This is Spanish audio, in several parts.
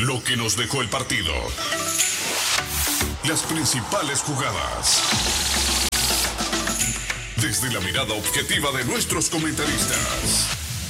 Lo que nos dejó el partido. Las principales jugadas. Desde la mirada objetiva de nuestros comentaristas.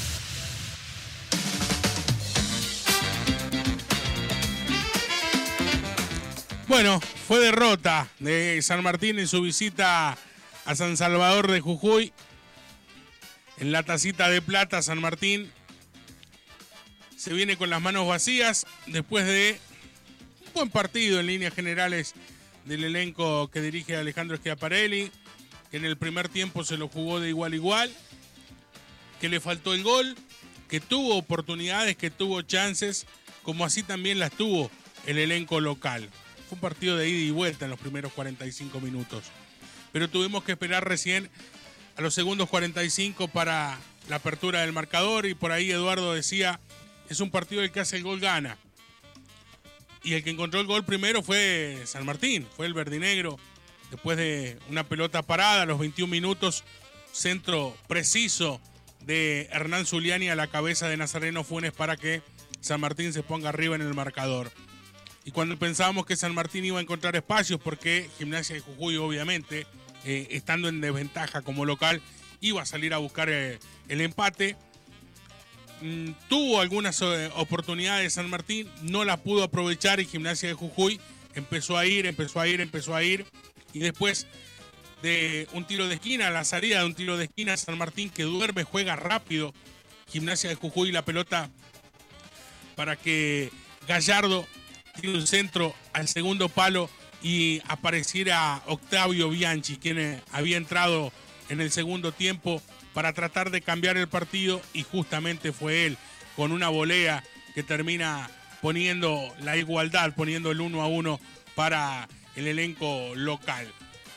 Bueno, fue derrota de San Martín en su visita a San Salvador de Jujuy. En la tacita de plata, San Martín se viene con las manos vacías después de un buen partido en líneas generales del elenco que dirige Alejandro Schiaparelli, que en el primer tiempo se lo jugó de igual a igual, que le faltó el gol, que tuvo oportunidades, que tuvo chances, como así también las tuvo el elenco local. Fue un partido de ida y vuelta en los primeros 45 minutos. Pero tuvimos que esperar recién a los segundos 45 para la apertura del marcador, y por ahí Eduardo decía, es un partido el que hace el gol gana. Y el que encontró el gol primero fue San Martín, fue el verdinegro, después de una pelota parada a los 21 minutos, centro preciso de Hernán Zuliani a la cabeza de Nazareno Funes para que San Martín se ponga arriba en el marcador. Y cuando pensábamos que San Martín iba a encontrar espacios, porque Gimnasia de Jujuy obviamente, estando en desventaja como local, iba a salir a buscar el empate, tuvo algunas oportunidades San Martín, no las pudo aprovechar, y Gimnasia de Jujuy empezó a ir, y después de un tiro de esquina, la salida de un tiro de esquina, San Martín, que duerme, juega rápido, Gimnasia de Jujuy la pelota para que Gallardo tiene un centro al segundo palo y apareciera Octavio Bianchi, quien había entrado en el segundo tiempo para tratar de cambiar el partido, y justamente fue él, con una volea que termina poniendo la igualdad, poniendo el 1-1 para el elenco local.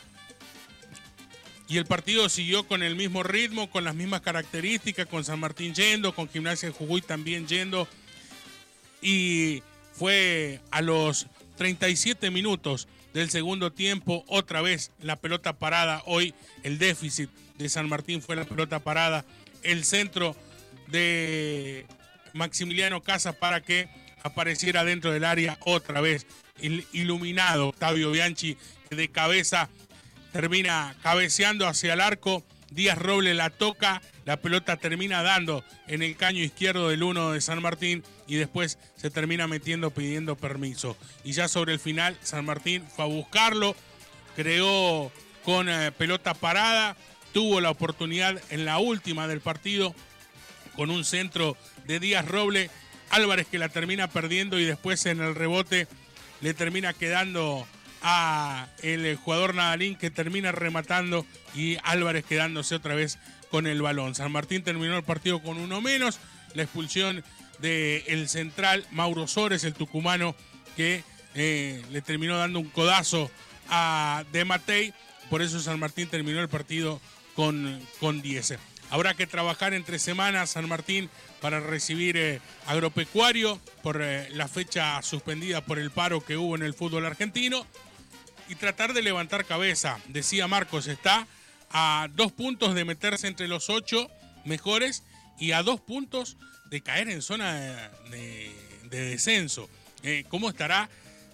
Y el partido siguió con el mismo ritmo, con las mismas características, con San Martín yendo, con Gimnasia de Jujuy también yendo, y fue a los 37 minutos del segundo tiempo, otra vez la pelota parada. Hoy el déficit de San Martín fue la pelota parada, el centro de Maximiliano Casas para que apareciera dentro del área otra vez el iluminado Octavio Bianchi, que de cabeza termina cabeceando hacia el arco. Díaz Roble la toca, la pelota termina dando en el caño izquierdo del 1 de San Martín, y después se termina metiendo pidiendo permiso. Y ya sobre el final San Martín fue a buscarlo, creó con pelota parada, tuvo la oportunidad en la última del partido con un centro de Díaz Roble, Álvarez que la termina perdiendo, y después en el rebote le termina quedando a el jugador Nadalín, que termina rematando, y Álvarez quedándose otra vez con el balón. San Martín terminó el partido con uno menos, la expulsión del central Mauro Sores, el tucumano, que le terminó dando un codazo a De Matei, por eso San Martín terminó el partido con 10. Habrá que trabajar entre semanas San Martín para recibir Agropecuario por la fecha suspendida por el paro que hubo en el fútbol argentino, y tratar de levantar cabeza. Decía Marcos, está a 2 puntos de meterse entre los 8 mejores y a 2 puntos de caer en zona de descenso. ¿Cómo estará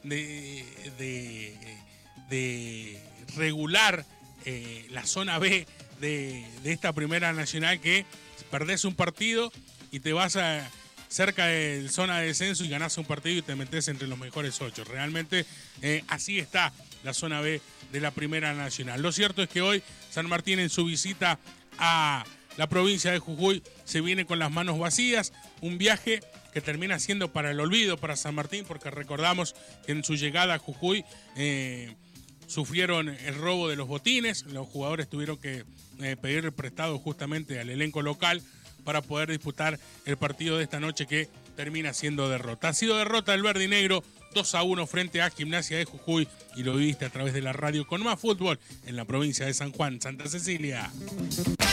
de regular la zona B de esta primera nacional, que perdés un partido y te vas cerca de zona de descenso y ganás un partido y te metés entre los mejores 8? Realmente así está la zona B de la primera nacional. Lo cierto es que hoy San Martín, en su visita a la provincia de Jujuy, se viene con las manos vacías, un viaje que termina siendo para el olvido para San Martín, porque recordamos que en su llegada a Jujuy sufrieron el robo de los botines, los jugadores tuvieron que pedir prestado justamente al elenco local para poder disputar el partido de esta noche, que termina siendo derrota. Ha sido derrota del verde y negro 2-1 frente a Gimnasia de Jujuy, y lo viviste a través de la radio con más fútbol en la provincia de San Juan, Santa Cecilia.